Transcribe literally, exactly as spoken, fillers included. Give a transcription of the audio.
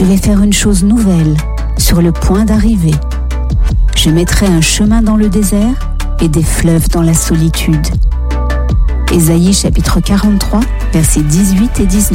Je vais faire une chose nouvelle, sur le point d'arriver. Je mettrai un chemin dans le désert et des fleuves dans la solitude. Ésaïe chapitre quarante-trois, versets dix-huit et dix-neuf.